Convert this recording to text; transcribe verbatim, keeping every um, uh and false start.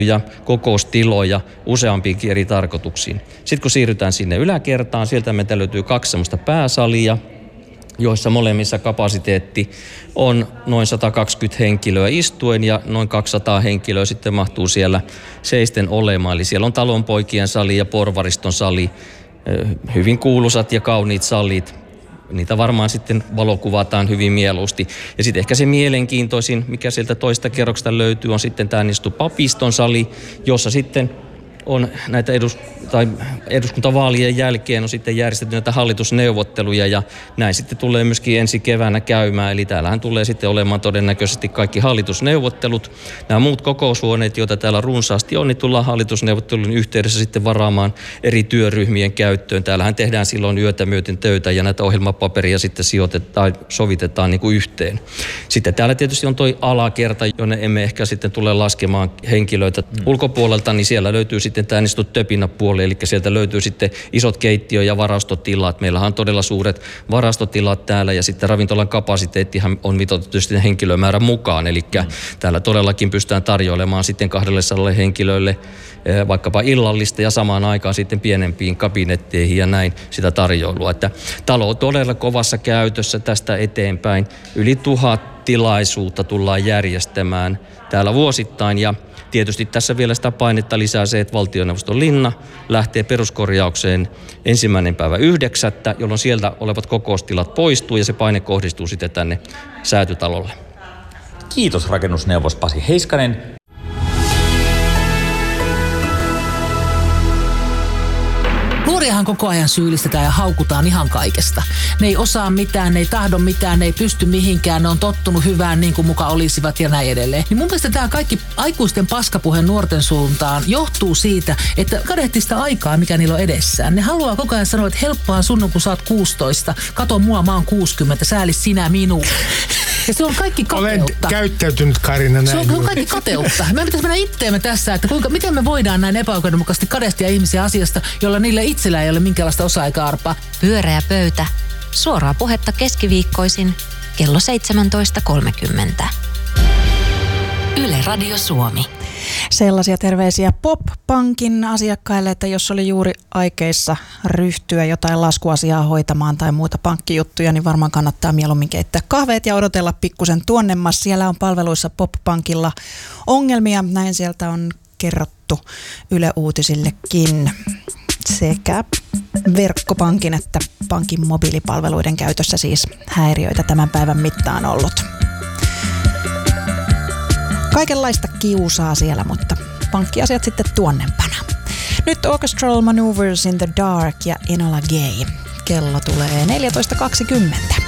ja kokoustiloja useampiinkin eri tarkoituksiin. Sitten kun siirrytään sinne yläkertaan, sieltä meiltä löytyy kaksi semmoista pääsalia, joissa molemmissa kapasiteetti on noin sata kaksikymmentä henkilöä istuen ja noin kaksisataa henkilöä sitten mahtuu siellä seisten olemaan. Eli siellä on talonpoikien sali ja porvariston sali, hyvin kuuluisat ja kauniit salit. Niitä varmaan sitten valokuvataan hyvin mieluusti. Ja sitten ehkä se mielenkiintoisin, mikä sieltä toista kerroksesta löytyy, on sitten tämä niin sanottu papiston sali, jossa sitten on näitä edus, tai eduskuntavaalien jälkeen on sitten järjestetty näitä hallitusneuvotteluja ja näin sitten tulee myöskin ensi keväänä käymään. Eli täällähän tulee sitten olemaan todennäköisesti kaikki hallitusneuvottelut. Nämä muut kokoushuoneet, joita täällä runsaasti on, niin tullaan hallitusneuvottelun yhteydessä sitten varaamaan eri työryhmien käyttöön. Täällähän tehdään silloin yötä myöten töitä ja näitä ohjelmapaperia sitten sijoitetaan, sovitetaan niin kuin yhteen. Sitten täällä tietysti on toi alakerta, jonne emme ehkä sitten tule laskemaan henkilöitä mm. ulkopuolelta, niin siellä löytyy sitten tämä niin sanottu töpinäpuoli, eli sieltä löytyy sitten isot keittiö- ja varastotilat. Meillähän on todella suuret varastotilat täällä ja sitten ravintolan kapasiteettihan on mitoitettu henkilömäärän mukaan, eli mm. täällä todellakin pystytään tarjoilemaan sitten kahdelle henkilölle vaikkapa illallista ja samaan aikaan sitten pienempiin kabinetteihin ja näin sitä tarjoilua. Että talo on todella kovassa käytössä tästä eteenpäin. Yli tuhat tilaisuutta tullaan järjestämään täällä vuosittain ja tietysti tässä vielä sitä painetta lisää se, että valtioneuvoston linna lähtee peruskorjaukseen ensimmäinen päivä yhdeksättä, jolloin sieltä olevat kokoustilat poistuu ja se paine kohdistuu sitten tänne Säätytalolle. Kiitos rakennusneuvos Pasi Heiskanen. Nuoriahan koko ajan syyllistetään ja haukutaan ihan kaikesta. Ne ei osaa mitään, ne ei tahdo mitään, ne ei pysty mihinkään, ne on tottunut hyvään niin kuin muka olisivat ja näin edelleen. Niin mun mielestä tämä kaikki aikuisten paskapuhe nuorten suuntaan johtuu siitä, että kadehtii sitä aikaa, mikä niillä on edessään. Ne haluaa koko ajan sanoa, että helppoa sun, kun sä oot kuusitoista, kato mua, mä oon kuusikymmentä, sääli sinä minua. Ja se on kaikki kateutta. Olen käyttäytynyt, Karina, näin. Se on, se on kaikki kateutta. Me pitäisi mennä itteemme tässä, että kuinka, miten me voidaan näin epäoikeudenmukaisesti kadehtia ihmisiä asiasta, jolla niille itsellä ei ole minkäänlaista osaa eikä arpaa. Pyöreä pöytä. Suoraa puhetta keskiviikkoisin kello seitsemäntoista kolmekymmentä. Yle Radio Suomi. Sellaisia terveisiä Pop-pankin asiakkaille, että jos oli juuri aikeissa ryhtyä jotain laskuasiaa hoitamaan tai muuta pankkijuttuja, niin varmaan kannattaa mieluummin keittää kahveet ja odotella pikkusen tuonnemmas. Siellä on palveluissa Pop-pankilla ongelmia, näin sieltä on kerrottu Yle Uutisillekin. Sekä verkkopankin että pankin mobiilipalveluiden käytössä siis häiriöitä tämän päivän mittaan ollut. Kaikenlaista kiusaa siellä, mutta pankkiasiat sitten tuonnempana. Nyt Orchestral Maneuvers in the Dark ja Enola Gay. Kello tulee neljätoista kaksikymmentä.